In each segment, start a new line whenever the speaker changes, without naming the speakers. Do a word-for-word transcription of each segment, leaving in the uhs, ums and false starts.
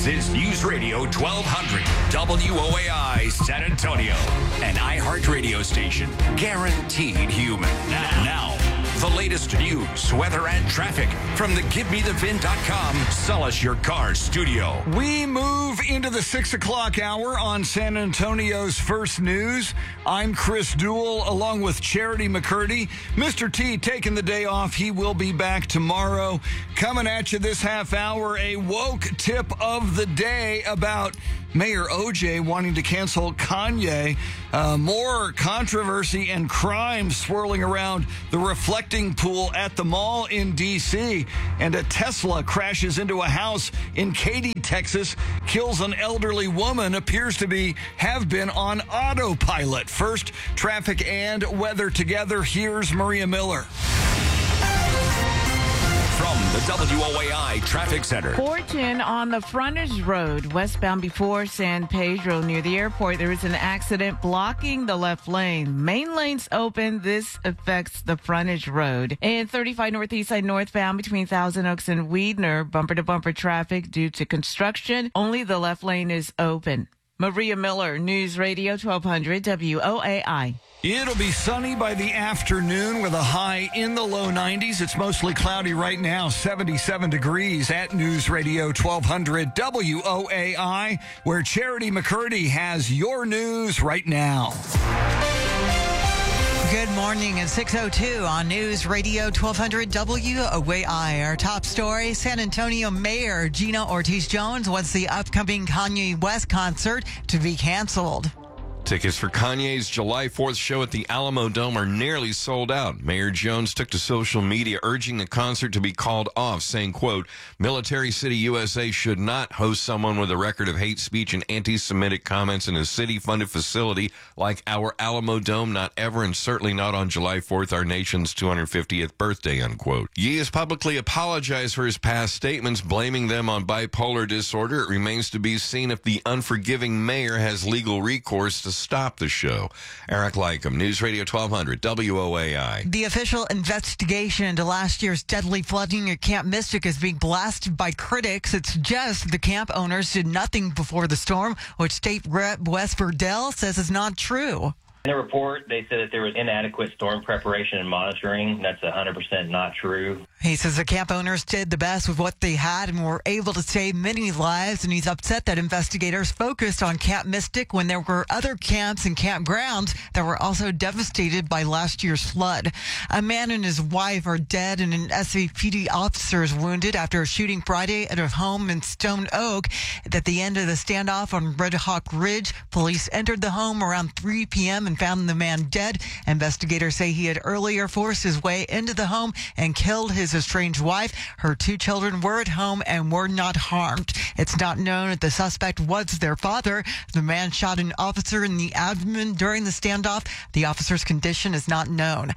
This is News Radio twelve hundred W O A I San Antonio, an iHeart radio station guaranteed human. Now, now, the latest news, weather, and traffic from the Give Me The Vin dot com Sell Us Your Car studio.
We move into the six o'clock hour on San Antonio's First News. I'm Chris Duell along with Charity McCurdy. Mister T taking the day off. He will be back tomorrow. Coming at you this half hour, a woke tip of the day about Mayor O J wanting to cancel Kanye. Uh, more controversy and crime swirling around the reflecting pool at the mall in D C And a Tesla crashes into a house in Katy, Texas, kills an elderly woman, appears to be, have been on autopilot. First, traffic and weather together. Here's Maria Miller.
From the W O A I Traffic Center.
four ten on the frontage road, westbound before San Pedro near the airport. There is an accident blocking the left lane. Main lane's open. This affects the frontage road. And thirty-five Northeast Side northbound between Thousand Oaks and Weidner, bumper-to-bumper traffic due to construction. Only the left lane is open. Maria Miller, News Radio twelve hundred W O A I.
It'll be sunny by the afternoon with a high in the low nineties. It's mostly cloudy right now, seventy-seven degrees at News Radio twelve hundred W O A I, where Charity McCurdy has your news right now.
Good morning at six oh two on News Radio twelve hundred W O A I. Our top story, San Antonio Mayor Gina Ortiz-Jones wants the upcoming Kanye West concert to be canceled.
Tickets for Kanye's July fourth show at the Alamo Dome are nearly sold out. Mayor Jones took to social media urging the concert to be called off, saying, quote, Military City, U S A should not host someone with a record of hate speech and anti-Semitic comments in a city-funded facility like our Alamo Dome, not ever and certainly not on July fourth, our nation's two hundred fiftieth birthday, unquote. Ye has publicly apologized for his past statements, blaming them on bipolar disorder. It remains to be seen if the unforgiving mayor has legal recourse to stop the show. Eric Lycum, News Radio twelve hundred W O A I.
The official investigation into last year's deadly flooding at Camp Mystic is being blasted by critics. It suggests the camp owners did nothing before the storm, which State Rep Wes Burdell says is not true.
In the report, they said that there was inadequate storm preparation and monitoring. That's one hundred percent not true.
He says the camp owners did the best with what they had and were able to save many lives, and he's upset that investigators focused on Camp Mystic when there were other camps and campgrounds that were also devastated by last year's flood. A man and his wife are dead, and an S A P D officer is wounded after a shooting Friday at a home in Stone Oak. At the end of the standoff on Red Hawk Ridge, police entered the home around three p.m. and found the man dead. Investigators say he had earlier forced his way into the home and killed his estranged wife. Her two children were at home and were not harmed. It's not known if the suspect was their father. The man shot an officer in the abdomen during the standoff. The officer's condition is not known.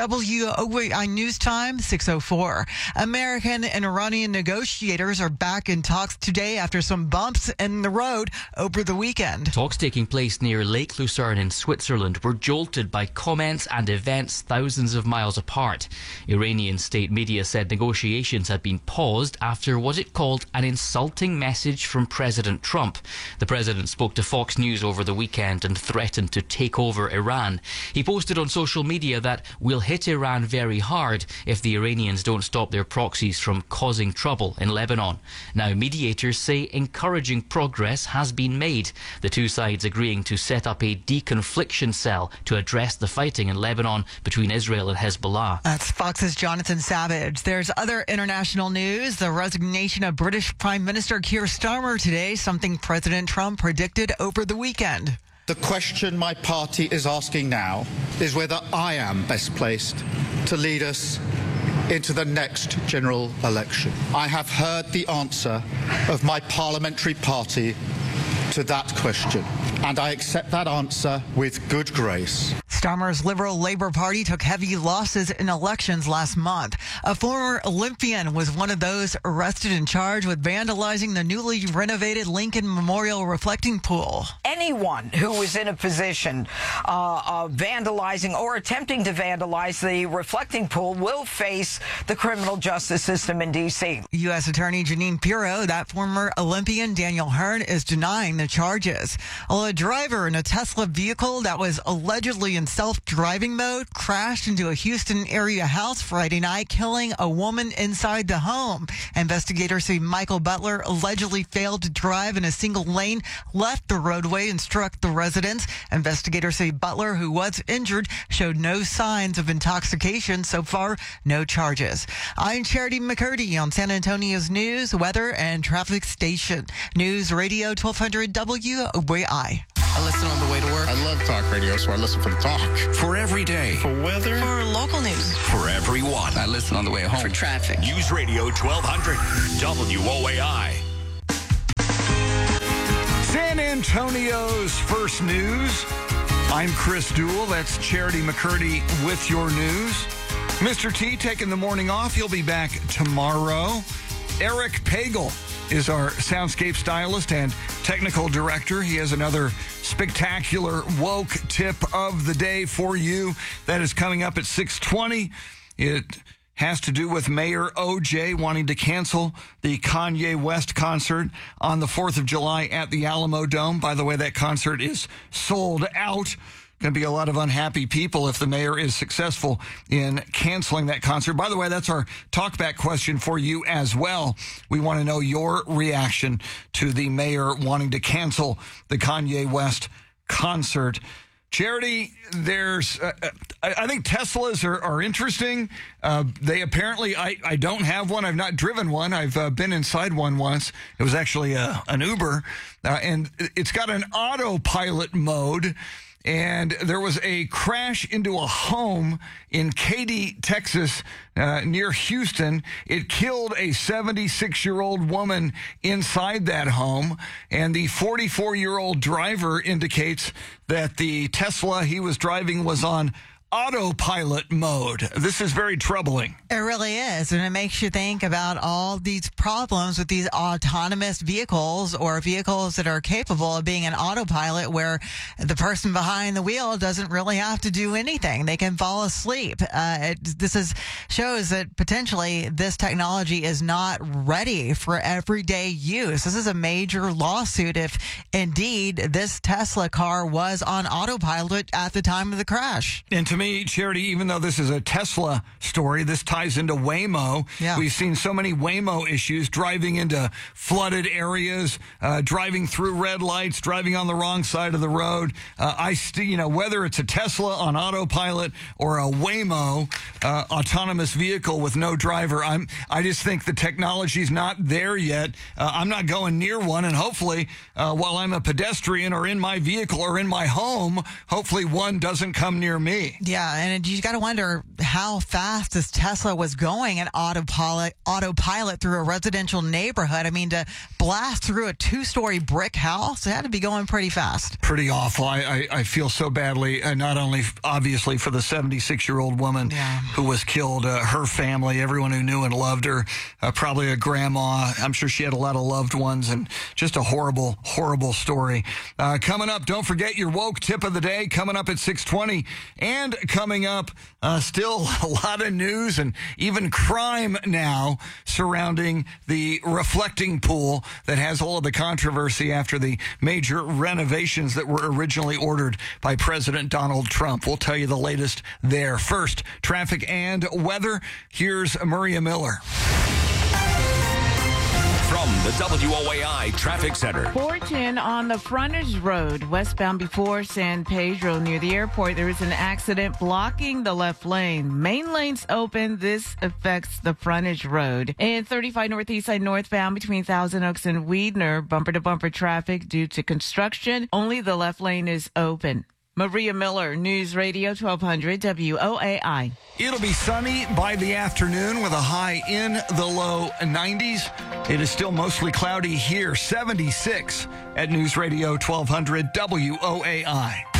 W O A I News Time, six oh four. American and Iranian negotiators are back in talks today after some bumps in the road over the weekend.
Talks taking place near Lake Lucerne in Switzerland were jolted by comments and events thousands of miles apart. Iranian state media said negotiations had been paused after what it called an insulting message from President Trump. The president spoke to Fox News over the weekend and threatened to take over Iran. He posted on social media that we'll hit Iran very hard if the Iranians don't stop their proxies from causing trouble in Lebanon. Now, mediators say encouraging progress has been made, the two sides agreeing to set up a deconfliction cell to address the fighting in Lebanon between Israel and Hezbollah.
That's Fox's Jonathan Savage. There's other international news. The resignation of British Prime Minister Keir Starmer today, something President Trump predicted over the weekend.
The question my party is asking now is whether I am best placed to lead us into the next general election. I have heard the answer of my parliamentary party to that question, and I accept that answer with good grace.
Starmer's Liberal Labor Party took heavy losses in elections last month. A former Olympian was one of those arrested and charged with vandalizing the newly renovated Lincoln Memorial reflecting pool.
Anyone who was in a position uh, of vandalizing or attempting to vandalize the reflecting pool will face the criminal justice system in D C.
U S Attorney Jeanine Pirro, that former Olympian Daniel Hearn, is denying the charges. Well, a driver in a Tesla vehicle that was allegedly in self-driving mode crashed into a Houston area house Friday night, killing a woman inside the home. Investigators say Michael Butler allegedly failed to drive in a single lane, left the roadway, and struck the residents. Investigators say Butler, who was injured, showed no signs of intoxication. So far, no charges. I'm Charity McCurdy on San Antonio's news, weather, and traffic station. News Radio twelve hundred W O A I.
I listen on the way to work.
I love talk radio, so I listen for the talk.
For every day.
For weather.
For local news.
For everyone.
I listen on the way home.
For traffic.
News Radio twelve hundred W O A I.
San Antonio's first news. I'm Chris Duell. That's Charity McCurdy with your news. Mister T taking the morning off. He'll be back tomorrow. Eric Pagel is our soundscape stylist and technical director. He has another spectacular woke tip of the day for you that is coming up at six twenty. It has to do with Mayor O J wanting to cancel the Kanye West concert on the fourth of July at the Alamo Dome. By the way, that concert is sold out. Going to be a lot of unhappy people if the mayor is successful in canceling that concert. By the way, that's our talkback question for you as well. We want to know your reaction to the mayor wanting to cancel the Kanye West concert. Charity, there's, uh, I, I think Teslas are, are interesting. Uh, they apparently, I, I don't have one. I've not driven one. I've uh, been inside one once. It was actually a, an Uber, uh, and it's got an autopilot mode. And there was a crash into a home in Katy, Texas, uh, near Houston. It killed a seventy-six-year-old woman inside that home. And the forty-four-year-old driver indicates that the Tesla he was driving was on autopilot mode. This is very troubling.
It really is. And it makes you think about all these problems with these autonomous vehicles or vehicles that are capable of being an autopilot where the person behind the wheel doesn't really have to do anything. They can fall asleep. Uh, it, this is shows that potentially this technology is not ready for everyday use. This is a major lawsuit if indeed this Tesla car was on autopilot at the time of the crash.
And to me, Charity, even though this is a Tesla story, this ties into Waymo.
Yeah.
We've seen so many Waymo issues, driving into flooded areas, uh, driving through red lights, driving on the wrong side of the road. Uh, I, st- you know, whether it's a Tesla on autopilot or a Waymo uh, autonomous vehicle with no driver, I'm, I just think the technology's not there yet. Uh, I'm not going near one, and hopefully, uh, while I'm a pedestrian or in my vehicle or in my home, hopefully one doesn't come near me.
Yeah, and you got to wonder how fast this Tesla was going at autopilot, autopilot through a residential neighborhood. I mean, to blast through a two-story brick house, it had to be going pretty fast.
Pretty awful. I, I, I feel so badly, uh, not only obviously for the seventy-six-year-old woman
yeah.
who was killed, uh, her family, everyone who knew and loved her, uh, probably a grandma. I'm sure she had a lot of loved ones, and just a horrible, horrible story. Uh, coming up, don't forget your woke tip of the day, coming up at six twenty, and coming up, uh, still a lot of news and even crime now surrounding the reflecting pool that has all of the controversy after the major renovations that were originally ordered by President Donald Trump. We'll tell you the latest there. First, traffic and weather. Here's Maria Miller.
From the W O A I Traffic Center.
four ten on the frontage road, westbound before San Pedro near the airport. There is an accident blocking the left lane. Main lanes open. This affects the frontage road. And thirty-five Northeast Side northbound between Thousand Oaks and Weidner, bumper-to-bumper traffic due to construction. Only the left lane is open. Maria Miller, News Radio twelve hundred W O A I.
It'll be sunny by the afternoon with a high in the low nineties. It is still mostly cloudy here, seventy-six at News Radio twelve hundred W O A I.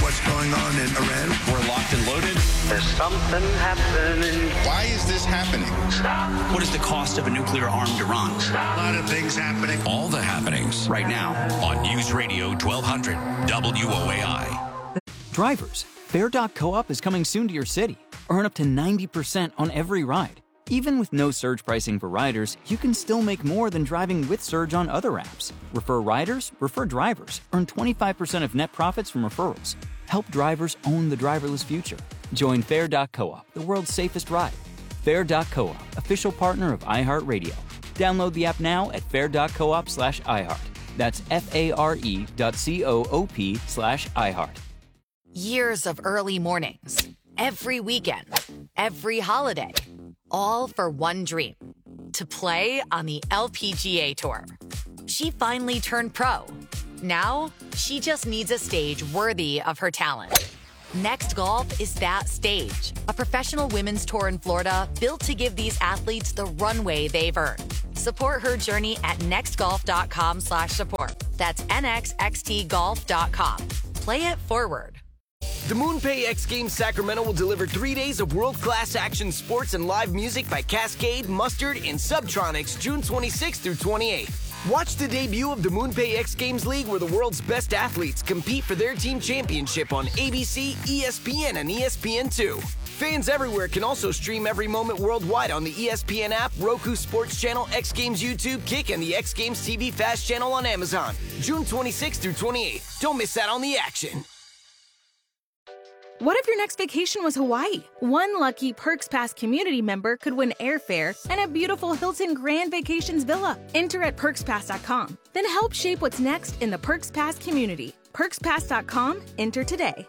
what's going on in Iran.
We're locked and loaded.
There's something happening.
Why is this happening?
What is the cost of a nuclear-armed Iran?
A lot of things happening.
All the happenings
Right now.
on News Radio twelve hundred W O A I.
Drivers, Fair dot coop is coming soon to your city. Earn up to ninety percent on every ride. Even with no surge pricing for riders, you can still make more than driving with Surge on other apps. Refer riders, refer drivers. Earn twenty-five percent of net profits from referrals. Help drivers own the driverless future. Join Fair dot coop, the world's safest ride. Fair dot coop, official partner of iHeartRadio. Download the app now at fair dot coop slash iHeart. That's F-A-R-E dot C-O-O-P slash iHeart.
Years of early mornings, every weekend, every holiday, all for one dream, to play on the L P G A Tour. She finally turned pro. Now, she just needs a stage worthy of her talent. Next Golf is that stage, a professional women's tour in Florida built to give these athletes the runway they've earned. Support her journey at nextgolf.com slash support. That's N X X T golf dot com. Play it forward.
The MoonPay X Games Sacramento will deliver three days of world-class action sports and live music by Cascade, Mustard, and Subtronics June twenty-sixth through twenty-eighth. Watch the debut of the MoonPay X Games League, where the world's best athletes compete for their team championship on A B C, E S P N, and E S P N two. Fans everywhere can also stream every moment worldwide on the E S P N app, Roku Sports Channel, X Games YouTube, Kick, and the X Games T V Fast Channel on Amazon. June twenty-sixth through twenty-eighth. Don't miss out on the action.
What if your next vacation was Hawaii? One lucky Perks Pass community member could win airfare and a beautiful Hilton Grand Vacations villa. Enter at perks pass dot com. Then help shape what's next in the Perks Pass community. perks pass dot com. Enter today.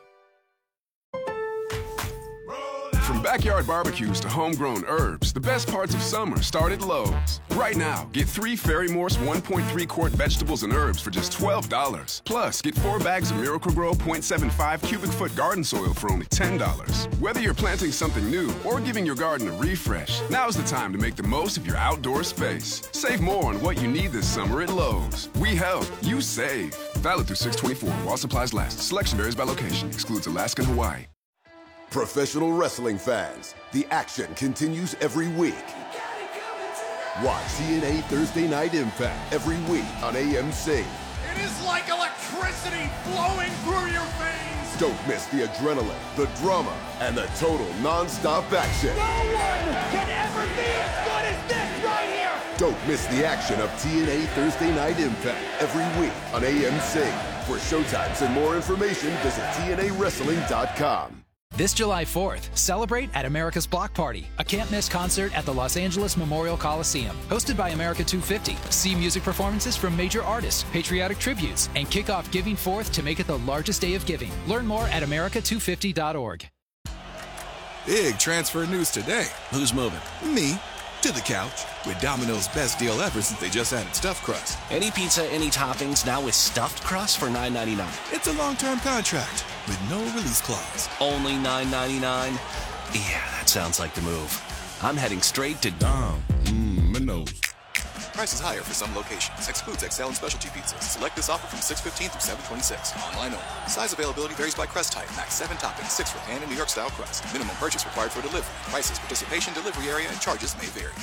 From backyard barbecues to homegrown herbs, the best parts of summer start at Lowe's. Right now, get three Ferry Morse one point three quart vegetables and herbs for just twelve dollars. Plus, get four bags of Miracle-Gro zero point seven five cubic foot garden soil for only ten dollars. Whether you're planting something new or giving your garden a refresh, now's the time to make the most of your outdoor space. Save more on what you need this summer at Lowe's. We help, you save. Valid through six twenty-four while supplies last. Selection varies by location. Excludes Alaska and Hawaii.
Professional wrestling fans, the action continues every week. Watch T N A Thursday Night Impact every week on A M C.
It is like electricity flowing through your veins.
Don't miss the adrenaline, the drama, and the total non-stop action.
No one can ever be as good as this right here.
Don't miss the action of T N A Thursday Night Impact every week on A M C. For showtimes and more information, visit T N A wrestling dot com.
This July fourth, celebrate at America's Block Party, a can't-miss concert at the Los Angeles Memorial Coliseum. Hosted by America two fifty, see music performances from major artists, patriotic tributes, and kick off Giving Fourth to make it the largest day of giving. Learn more at america two fifty dot org.
Big transfer news today. Who's moving? Me. To the couch. With Domino's best deal ever since they just added stuffed crust.
Any pizza, any toppings, now with stuffed crust for nine ninety-nine.
It's a long-term contract with no release clause.
Only nine ninety-nine? Yeah, that sounds like the move. I'm heading straight to Dom.
Mmm, my nose. Prices higher for some locations. Excludes X L and specialty pizzas. Select this offer from six fifteen through seven twenty-six. Online only. Size availability varies by crust type. Max seven toppings, six for pan and New York style crust. Minimum purchase required for delivery. Prices, participation, delivery area, and charges may vary.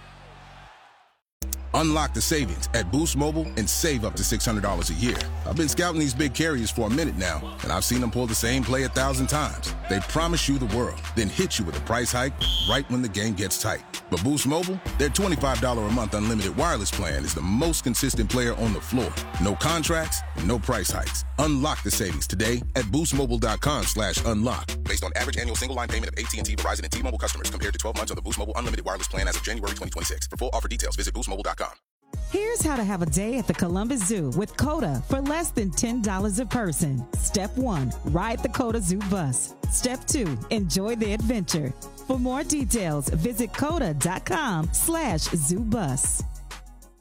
Unlock the savings at Boost Mobile and save up to six hundred dollars a year. I've been scouting these big carriers for a minute now, and I've seen them pull the same play a thousand times. They promise you the world, then hit you with a price hike right when the game gets tight. But Boost Mobile, their twenty-five dollars a month unlimited wireless plan is the most consistent player on the floor. No contracts, no price hikes. Unlock the savings today at boostmobile.com slash unlock. Based on average annual single line payment of A T and T, Verizon, and T-Mobile customers compared to twelve months on the Boost Mobile unlimited wireless plan as of January twenty twenty-six. For full offer details, visit boost mobile dot com.
Here's how to have a day at the Columbus Zoo with COTA for less than ten dollars a person. Step one, ride the COTA Zoo bus. Step two, enjoy the adventure. For more details, visit coda dot com slash zoo bus.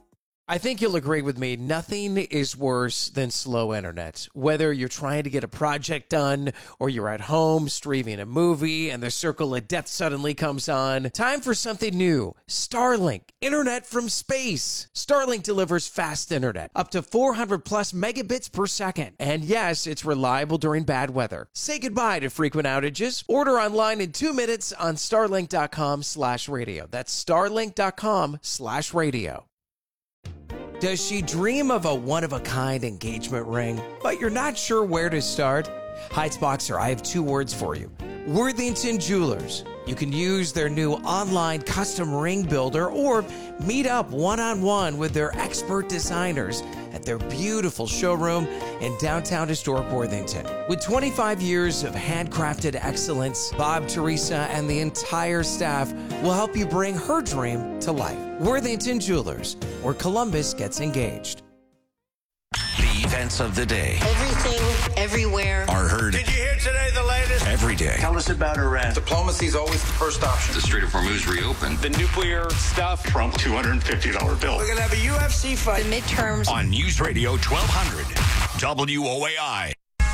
I think you'll agree with me. Nothing is worse than slow internet. Whether you're trying to get a project done or you're at home streaming a movie and the circle of death suddenly comes on, time for something new. Starlink, internet from space. Starlink delivers fast internet, up to four hundred plus megabits per second. And yes, it's reliable during bad weather. Say goodbye to frequent outages. Order online in two minutes on starlink.com slash radio. That's starlink.com slash radio. Does she dream of a one-of-a-kind engagement ring, but you're not sure where to start? Heights Boxer, I have two words for you. Worthington Jewelers. You can use their new online custom ring builder or meet up one-on-one with their expert designers at their beautiful showroom in downtown historic Worthington. With twenty-five years of handcrafted excellence, Bob, Teresa, and the entire staff will help you bring her dream to life. Worthington Jewelers, where Columbus gets engaged.
The events of the day.
Everything, everywhere.
Are heard.
Did you hear today the latest?
Every day.
Tell us about Iran.
Diplomacy is always the first option.
The Strait of Hormuz reopened.
The nuclear stuff. Trump two hundred fifty dollars bill. We're going to have a U F C fight.
The midterms.
On News Radio twelve hundred W O A I.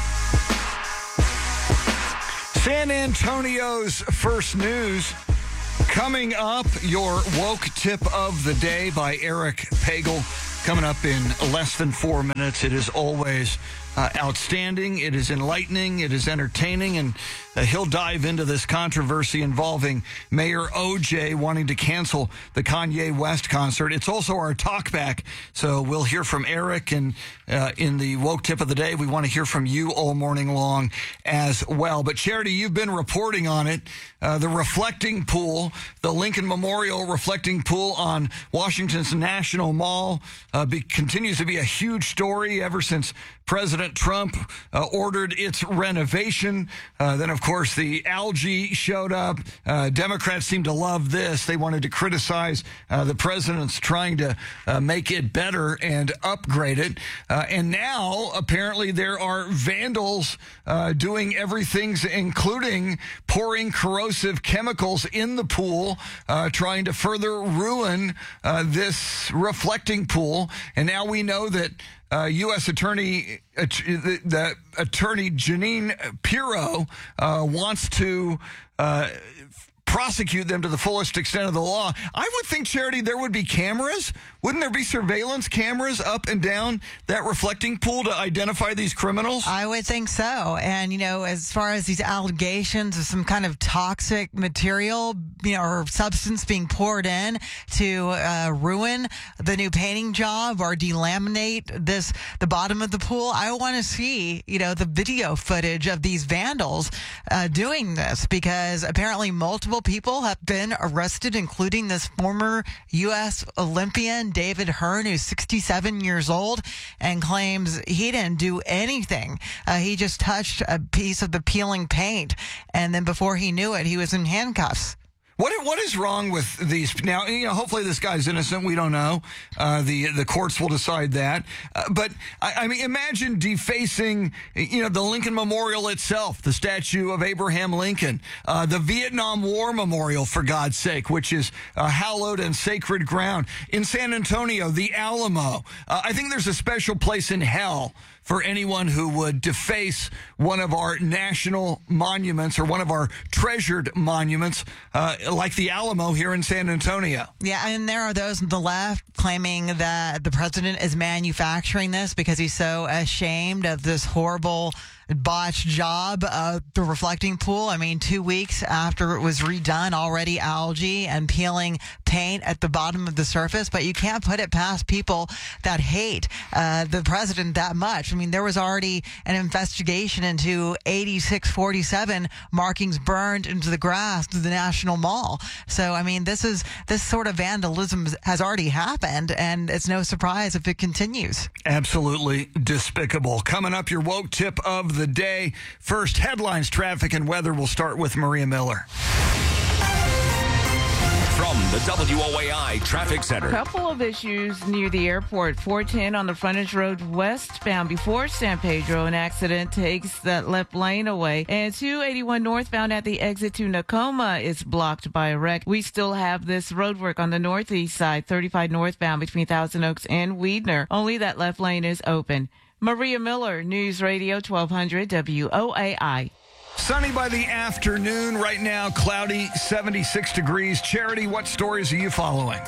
San Antonio's first news. Coming up, your woke tip of the day by Eric Pagel. Coming up in less than four minutes. It is always uh, outstanding. It is enlightening. It is entertaining. And uh, he'll dive into this controversy involving Mayor O J wanting to cancel the Kanye West concert. It's also our talkback. So we'll hear from Eric. And uh, in the woke tip of the day, we want to hear from you all morning long as well. But Charity, you've been reporting on it. Uh, the reflecting pool, the Lincoln Memorial reflecting pool on Washington's National Mall, uh, be, continues to be a huge story ever since President Trump uh, ordered its renovation. Uh, then, of course, the algae showed up. Uh, Democrats seem to love this. They wanted to criticize uh, the president's trying to uh, make it better and upgrade it. Uh, and now, apparently, there are vandals uh, doing everything, including pouring corrosive chemicals in the pool, uh, trying to further ruin uh, this reflecting pool. And now we know that Uh, U S Attorney, uh, the, the Attorney Jeanine Pirro uh, wants to uh, prosecute them to the fullest extent of the law. I would think, Charity, there would be cameras. Wouldn't there be surveillance cameras up and down that reflecting pool to identify these criminals?
I would think so. And, you know, as far as these allegations of some kind of toxic material, you know, or substance being poured in to uh, ruin the new painting job or delaminate this, the bottom of the pool, I want to see, you know, the video footage of these vandals uh, doing this, because apparently multiple people have been arrested, including this former U S Olympian, David Hearn, who's sixty-seven years old and claims he didn't do anything. Uh, he just touched a piece of the peeling paint, and then before he knew it, he was in handcuffs.
What what is wrong with these? Now, you know, hopefully this guy's innocent. We don't know. Uh, the the courts will decide that. Uh, but I, I mean, imagine defacing, you know, the Lincoln Memorial itself, the statue of Abraham Lincoln, uh, the Vietnam War Memorial, for God's sake, which is uh, hallowed and sacred ground. In San Antonio, the Alamo. Uh, I think there's a special place in hell for anyone who would deface one of our national monuments or one of our treasured monuments, uh, like the Alamo here in San Antonio.
Yeah, and there are those on the left claiming that the president is manufacturing this because he's so ashamed of this horrible botched job of the reflecting pool. I mean, two weeks after it was redone, already algae and peeling paint at the bottom of the surface. But you can't put it past people that hate uh, the president that much. I mean, there was already an investigation into eighty-six forty-seven markings burned into the grass of the National Mall. So, I mean, this is this sort of vandalism has already happened, and it's no surprise if it continues.
Absolutely despicable. Coming up, your woke tip of the day. First, headlines, traffic, and weather. We'll start with Maria Miller.
From the W O A I Traffic Center.
A couple of issues near the airport. four ten on the frontage road westbound before San Pedro. An accident takes that left lane away. And two eighty-one northbound at the exit to Nakoma is blocked by a wreck. We still have this road work on the northeast side, thirty-five northbound between Thousand Oaks and Weidner. Only that left lane is open. Maria Miller, News Radio twelve hundred W O A I.
Sunny by the afternoon. Right now, cloudy, seventy-six degrees. Charity, what stories are you following?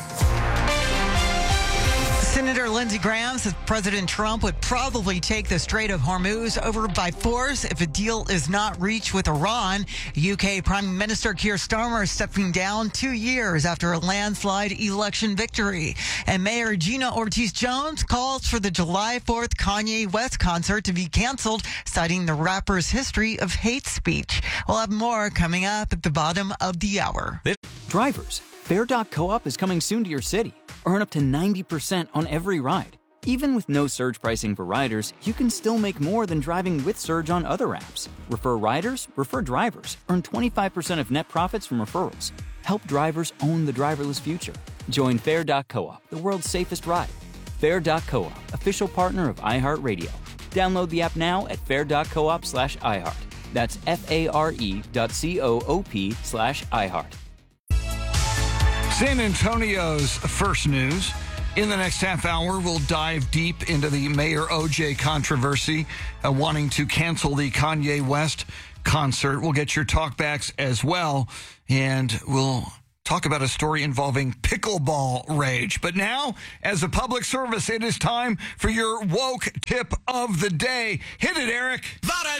Senator Lindsey Graham says President Trump would probably take the Strait of Hormuz over by force if a deal is not reached with Iran. U K Prime Minister Keir Starmer stepping down two years after a landslide election victory. And Mayor Gina Ortiz-Jones calls for the July fourth Kanye West concert to be canceled, citing the rapper's history of hate speech. We'll have more coming up at the bottom of the hour.
Drivers, Fair dot Co-op is coming soon to your city. Earn up to ninety percent on every ride. Even with no surge pricing for riders, you can still make more than driving with Surge on other apps. Refer riders, refer drivers. Earn twenty-five percent of net profits from referrals. Help drivers own the driverless future. Join Fair dot Co-op, the world's safest ride. Fair dot Co-op, official partner of iHeartRadio. Download the app now at fair dot coop slash iHeart. That's F-A-R-E dot C-O-O-P slash iHeart.
San Antonio's first news. In the next half hour, we'll dive deep into the Mayor O J controversy, uh, wanting to cancel the Kanye West concert. We'll get your talkbacks as well, and we'll talk about a story involving pickleball rage. But now, as a public service, it is time for your woke tip of the day. Hit it, Eric.
That